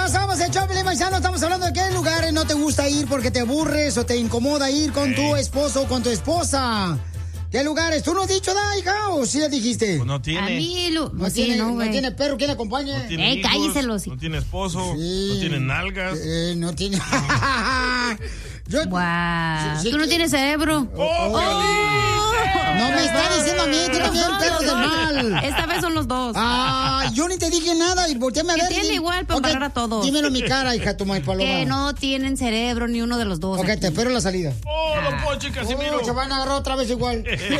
Ya somos el Choplin, paisano. Estamos hablando de qué lugares no te gusta ir porque te aburres o te incomoda ir con tu esposo o con tu esposa. ¿Qué lugares? ¿Tú no has dicho nada, hija? ¿O sí le dijiste? Pues no tiene. A mí no tiene perro, ¿quién le acompaña? No tiene hijos, cálleselos. no tiene esposo, sí. No tiene nalgas. No tiene... Wow. Sí, Tú no tienes cerebro. No me está diciendo a mí, tú también, perro de mal. Esta vez son los dos. Yo ni te dije nada y volteame a ver. Tiene igual para embarrar a todos. Dímelo en mi cara, hija, tu maíz paloma. Que no tienen cerebro ni uno de los dos. Ok, te espero la salida. Don Poncho y Casimiro. Se van a agarrar otra vez igual.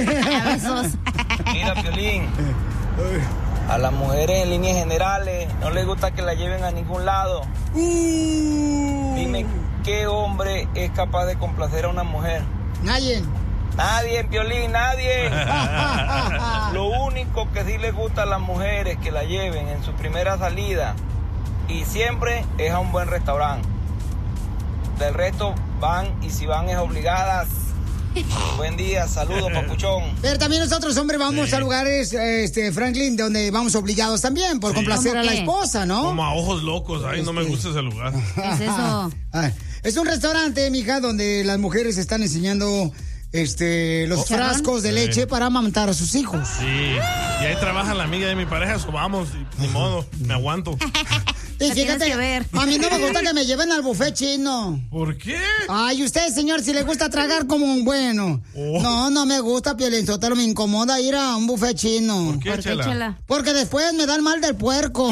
Mira, Piolín. A las mujeres en líneas generales no les gusta que la lleven a ningún lado. Dime, ¿qué hombre es capaz de complacer a una mujer? Nadie. Nadie, Piolín, nadie. Lo único que sí les gusta a las mujeres que la lleven en su primera salida y siempre es a un buen restaurante. Del resto van y si van es obligadas. Buen día, saludos, papuchón. Pero también nosotros, hombres, vamos a lugares, Franklin, donde vamos obligados también por complacer a la esposa, ¿no? Como a ojos locos. Ay, no me gusta ese lugar. ¿Qué es eso? Es un restaurante, mija, donde las mujeres están enseñando los frascos de leche para amamantar a sus hijos. Sí, y ahí trabaja la amiga de mi pareja, so vamos, ni modo, me aguanto. Y fíjate, a mí no me gusta que me lleven al buffet chino. ¿Por qué? Ay, usted, señor, si le gusta tragar como un bueno. No me gusta, Piolinsotelo, me incomoda ir a un buffet chino. ¿Por qué, Chela? Porque después me da el mal del puerco.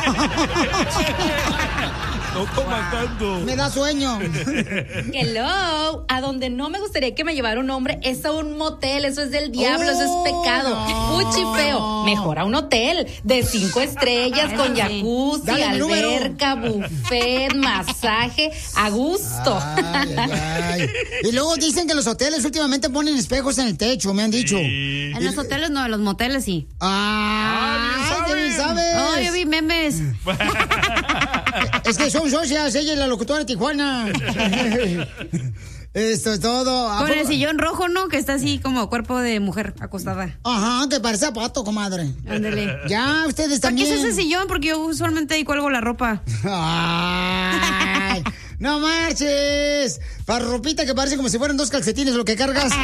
No coma tanto. Me da sueño. Hello. A donde no me gustaría que me llevara un hombre es a un motel. Eso es del diablo, eso es pecado. Fuchi feo. Mejor a un hotel de 5 estrellas con jacuzzi, alberca, buffet, masaje, a gusto. Ay. Y luego dicen que los hoteles últimamente ponen espejos en el techo, me han dicho. Sí. En los hoteles no, en los moteles sí. ¿Qué sabes? Oh, yo vi memes. Es que son socias, ella es la locutora de Tijuana. Esto es todo. Con el sillón rojo, ¿no? Que está así como cuerpo de mujer acostada. Ajá, que parece a pato, comadre. Ándale. Ya, ustedes también. ¿Para qué es ese sillón? Porque yo usualmente ahí cuelgo la ropa. Ay, no marches. Para ropita que parece como si fueran 2 calcetines lo que cargas.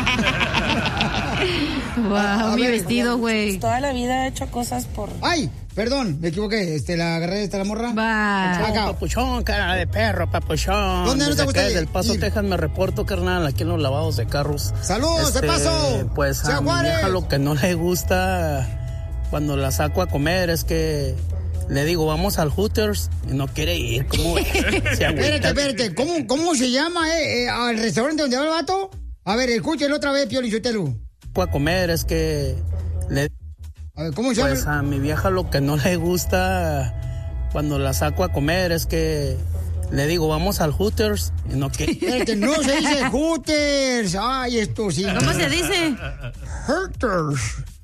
Wow, mi vestido, güey. Toda la vida he hecho cosas por... Ay, perdón, me equivoqué. La agarré, la morra. Va. Papuchón, cara de perro, papuchón. ¿Dónde no te gusta ir? Del Paso, Texas, me reporto, carnal, aquí en los lavados de carros. ¡Saludos, de Paso! Pues a mi vieja lo que no le gusta cuando la saco a comer es que le digo, vamos al Hooters, y no quiere ir. ¿Cómo ves? Espérate. ¿Cómo se llama, al restaurante donde va el vato? A ver, escúchelo otra vez, Piolinsotelo. A comer es que le... A ver, ¿cómo se llama? Pues a mi vieja lo que no le gusta cuando la saco a comer es que le digo, vamos al Hooters, y no quiere. Espérate, no se dice Hooters. Ay, esto sí. ¿Cómo se dice? Hooters.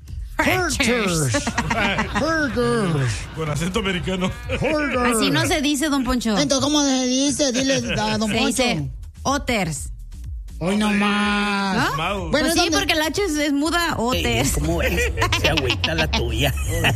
Con acento americano. Así no se dice, don Poncho. Entonces, ¿cómo se dice? Dile a don Poncho. Se dice Otters. Hoy no más. ¿No? Bueno, pues sí, porque la H es muda, Otters. ¿Cómo es? Se agüita la tuya.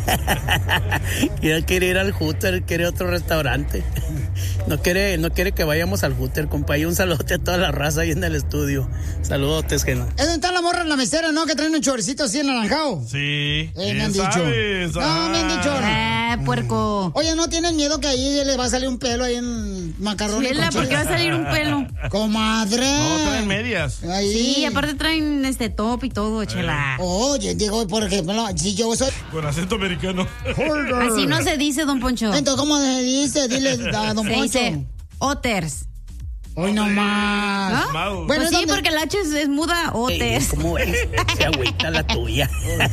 Ya quiere ir al Hooter, quiere otro restaurante. No quiere que vayamos al Hooter, compa. Y un saludote a toda la raza ahí en el estudio. Saludotes, Gena. ¿Es donde está la morra en la mesera, no? Que traen un choricito así anaranjado. Sí. Me han dicho. No, me han dicho. Puerco. Oye, ¿no tienen miedo que ahí le va a salir un pelo ahí en macarrón? ¿Por qué va a salir un pelo? Comadre. No, traen medias. Ahí. Sí, aparte traen top y todo, Chela. Oye, digo, por ejemplo, si yo soy... Con acento americano. Así no se dice, don Poncho. Entonces, ¿cómo se dice? Dile a don Poncho. Se dice Otters. Hoy no más. ¿No? Bueno, pues sí, porque la H es muda, Otters. ¿Cómo es? Se agüita la tuya.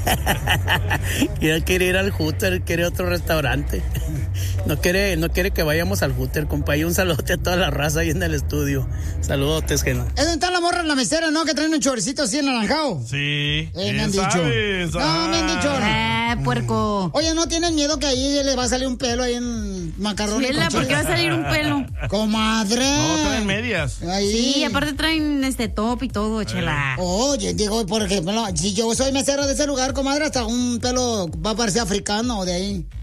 Ya quiere ir al Hooter, quiere otro restaurante. No quiere que vayamos al Hooter, compa. Y un saludote a toda la raza ahí en el estudio. Saludotes, Gena. ¿Es donde está la morra en la mesera, no? Que traen un choricito así anaranjado. Sí. Me han dicho. No, me han dicho. Puerco. Oye, ¿no tienen miedo que ahí le va a salir un pelo ahí en macarrón? ¿Por qué va a salir un pelo? Comadre. No, traen medias. Ahí. Sí, aparte traen top y todo, Chela. Oye, digo, por ejemplo, si yo soy mesera de ese lugar, comadre, hasta un pelo va a parecer africano de ahí.